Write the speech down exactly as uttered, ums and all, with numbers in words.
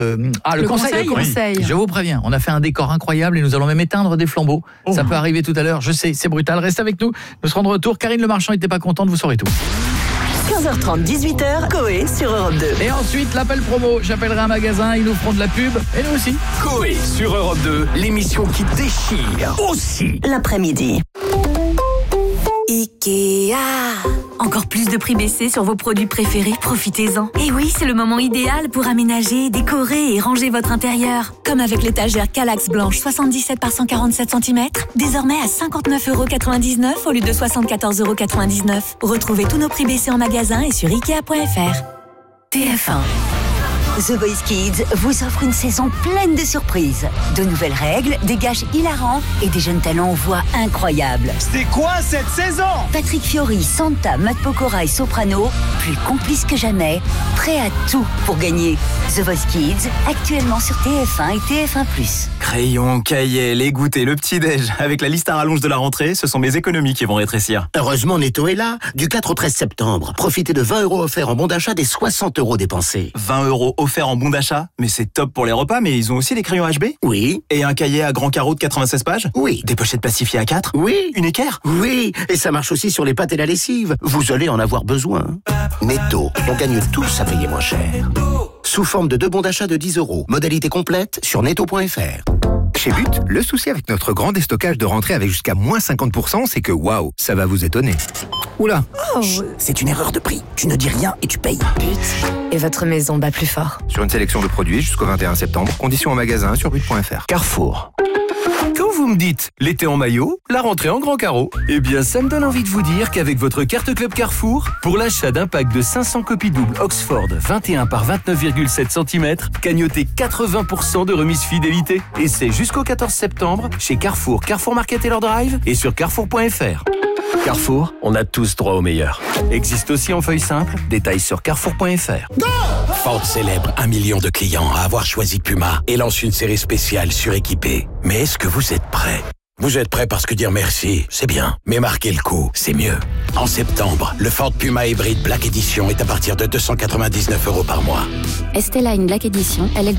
Euh, ah, le, le conseil, conseil, le conseil. Je vous préviens, on a fait un décor incroyable et nous allons même éteindre des flambeaux. Oh. Ça peut arriver tout à l'heure, je sais, c'est brutal. Reste avec nous, nous serons de retour. Karine Le Marchand n'était pas contente, vous saurez tout. quinze heures trente, dix-huit heures, Coé sur Europe deux. Et ensuite, l'appel promo. J'appellerai un magasin, ils nous feront de la pub. Et nous aussi. Coé sur Europe deux, l'émission qui déchire aussi. L'après-midi. Ikea. Encore plus de prix baissés sur vos produits préférés, profitez-en. Et oui, c'est le moment idéal pour aménager, décorer et ranger votre intérieur. Comme avec l'étagère Kallax blanche soixante-dix-sept par cent quarante-sept centimètres, désormais à cinquante-neuf euros quatre-vingt-dix-neuf au lieu de soixante-quatorze euros quatre-vingt-dix-neuf. Retrouvez tous nos prix baissés en magasin et sur ikea point f r. T F un. The Voice Kids vous offre une saison pleine de surprises. De nouvelles règles, des gages hilarants et des jeunes talents aux voix incroyables. C'est quoi cette saison? Patrick Fiori, Santa, Matt Pokora et Soprano, plus complices que jamais, prêts à tout pour gagner. The Voice Kids, actuellement sur T F un et T F un plus. Crayon, cahier, les goûters, le petit-déj. Avec la liste à rallonge de la rentrée, ce sont mes économies qui vont rétrécir. Heureusement, Netto est là. Du quatre au treize septembre. Profitez de vingt euros offerts en bon d'achat des soixante euros dépensés. vingt euros offerts en bon d'achat? Mais c'est top pour les repas, mais ils ont aussi des crayons H B? Oui. Et un cahier à grand carreau de quatre-vingt-seize pages? Oui. Des pochettes plastifiées à quatre? Oui. Une équerre? Oui. Et ça marche aussi sur les pâtes et la lessive. Vous allez en avoir besoin. Netto, on gagne tous à payer moins cher. Sous forme de deux bons d'achat de dix euros. Modalité complète sur netto point f r. Chez But, le souci avec notre grand déstockage de rentrée avec jusqu'à moins cinquante pour cent, c'est que waouh, ça va vous étonner. Oula. Oh. C'est une erreur de prix. Tu ne dis rien et tu payes. But. Et votre maison bat plus fort. Sur une sélection de produits jusqu'au vingt et un septembre. Conditions en magasin sur but point f r. Carrefour. Quand vous me dites l'été en maillot, la rentrée en grand carreau, eh bien ça me donne envie de vous dire qu'avec votre carte Club Carrefour, pour l'achat d'un pack de cinq cents copies doubles Oxford vingt et un par vingt-neuf virgule sept centimètres, cagnotez quatre-vingts pour cent de remise fidélité. Et c'est jusqu'au quatorze septembre chez Carrefour, Carrefour Market et leur drive et sur carrefour point f r. Carrefour, on a tous droit au meilleur. Existe aussi en feuille simple, détails sur carrefour point f r. Ford célèbre un million de clients à avoir choisi Puma et lance une série spéciale suréquipée. Mais est-ce que vous êtes prêts? Vous êtes prêts parce que dire merci, c'est bien. Mais marquer le coup, c'est mieux. En septembre, le Ford Puma Hybrid Black Edition est à partir de deux cent quatre-vingt-dix-neuf euros par mois. Estella, une Black Edition, L L D